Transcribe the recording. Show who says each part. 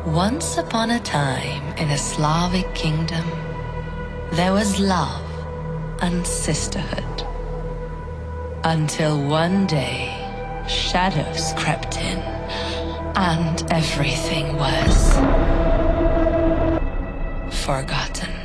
Speaker 1: Once upon a time in a Slavic kingdom, there was love and sisterhood. Until one day, shadows crept in, and everything was forgotten.